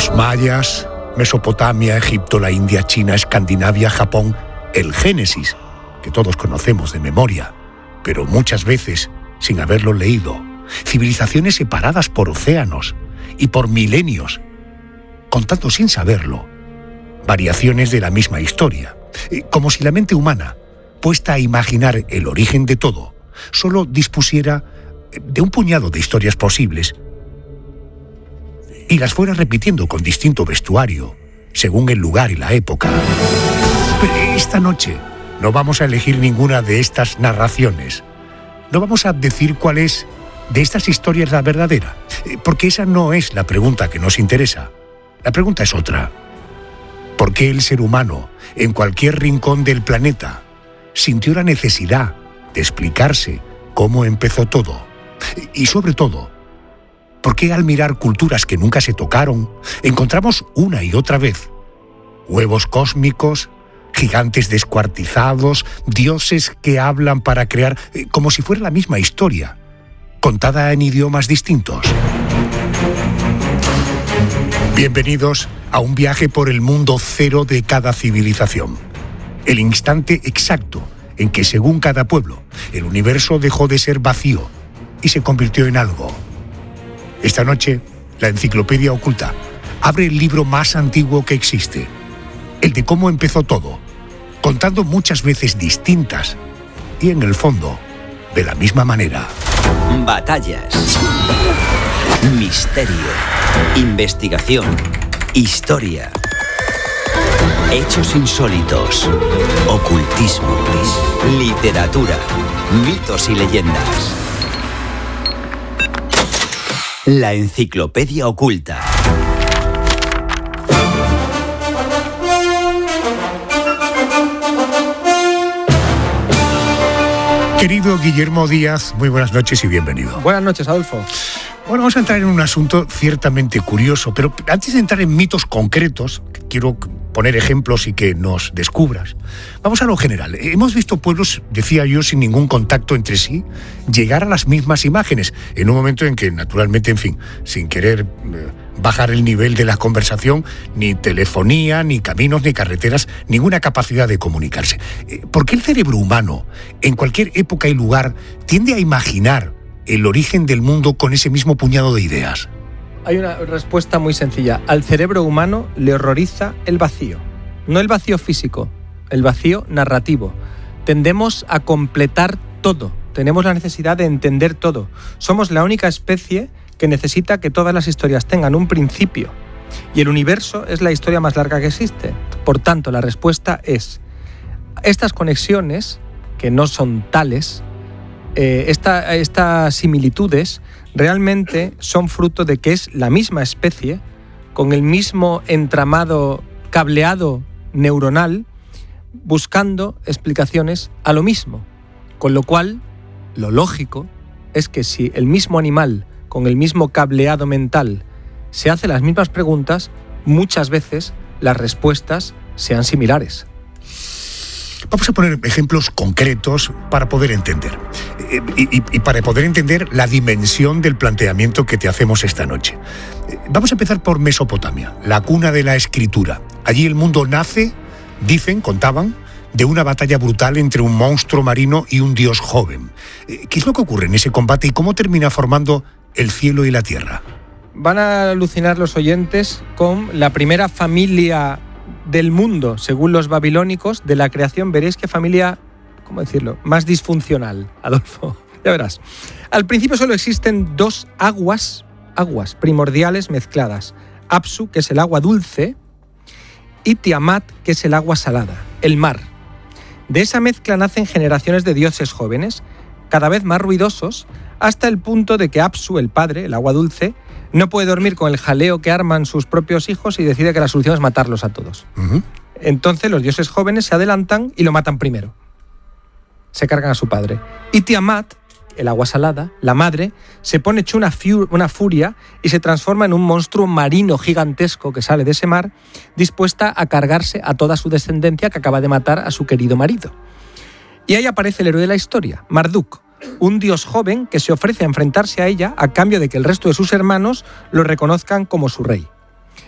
Los mayas, Mesopotamia, Egipto, la India, China, Escandinavia, Japón, el Génesis, que todos conocemos de memoria, pero muchas veces sin haberlo leído. Civilizaciones separadas por océanos y por milenios, contando sin saberlo variaciones de la misma historia, como si la mente humana, puesta a imaginar el origen de todo, solo dispusiera de un puñado de historias posibles y las fuera repitiendo con distinto vestuario, según el lugar y la época. Pero esta noche no vamos a elegir ninguna de estas narraciones. No vamos a decir cuál es de estas historias la verdadera, porque esa no es la pregunta que nos interesa. La pregunta es otra. ¿Por qué el ser humano, en cualquier rincón del planeta, sintió la necesidad de explicarse cómo empezó todo? Y sobre todo, ¿por qué al mirar culturas que nunca se tocaron, encontramos una y otra vez huevos cósmicos, gigantes descuartizados, dioses que hablan para crear, como si fuera la misma historia, contada en idiomas distintos? Bienvenidos a un viaje por el mundo cero de cada civilización. El instante exacto en que, según cada pueblo, el universo dejó de ser vacío y se convirtió en algo. Esta noche, la Enciclopedia Oculta abre el libro más antiguo que existe, el de cómo empezó todo, contando muchas veces distintas y, en el fondo, de la misma manera. Batallas, misterio, investigación, historia, hechos insólitos, ocultismo, literatura, mitos y leyendas. La Enciclopedia Oculta. Querido Guillermo Díaz, muy buenas noches y bienvenido. Buenas noches, Adolfo. Bueno, vamos a entrar en un asunto ciertamente curioso, pero antes de entrar en mitos concretos, quiero poner ejemplos y que nos descubras. Vamos a lo general. Hemos visto pueblos, decía yo, sin ningún contacto entre sí, llegar a las mismas imágenes, en un momento en que, naturalmente, en fin, sin querer bajar el nivel de la conversación, ni telefonía, ni caminos, ni carreteras, ninguna capacidad de comunicarse. ¿Por qué el cerebro humano, en cualquier época y lugar, tiende a imaginar el origen del mundo con ese mismo puñado de ideas? Hay una respuesta muy sencilla. Al cerebro humano le horroriza el vacío. No el vacío físico, el vacío narrativo. Tendemos a completar todo. Tenemos la necesidad de entender todo. Somos la única especie que necesita que todas las historias tengan un principio. Y el universo es la historia más larga que existe. Por tanto, la respuesta es: estas conexiones, que no son tales, estas similitudes realmente son fruto de que es la misma especie, con el mismo entramado cableado neuronal, buscando explicaciones a lo mismo. Con lo cual, lo lógico es que si el mismo animal, con el mismo cableado mental, se hace las mismas preguntas, muchas veces las respuestas sean similares. Vamos a poner ejemplos concretos para poder entender. Y para poder entender la dimensión del planteamiento que te hacemos esta noche. Vamos a empezar por Mesopotamia, la cuna de la escritura. Allí el mundo nace, dicen, contaban, de una batalla brutal entre un monstruo marino y un dios joven. ¿Qué es lo que ocurre en ese combate y cómo termina formando el cielo y la tierra? Van a alucinar los oyentes con la primera familia del mundo, según los babilónicos, de la creación. Veréis qué familia, ¿cómo decirlo?, más disfuncional, Adolfo. Ya verás. Al principio solo existen dos aguas primordiales mezcladas. Apsu, que es el agua dulce, y Tiamat, que es el agua salada, el mar. De esa mezcla nacen generaciones de dioses jóvenes, cada vez más ruidosos, hasta el punto de que Apsu, el padre, el agua dulce, no puede dormir con el jaleo que arman sus propios hijos y decide que la solución es matarlos a todos. Uh-huh. Entonces los dioses jóvenes se adelantan y lo matan primero. Se cargan a su padre. Y Tiamat, el agua salada, la madre, se pone hecho una furia y se transforma en un monstruo marino gigantesco que sale de ese mar, dispuesta a cargarse a toda su descendencia que acaba de matar a su querido marido. Y ahí aparece el héroe de la historia, Marduk, un dios joven que se ofrece a enfrentarse a ella a cambio de que el resto de sus hermanos lo reconozcan como su rey.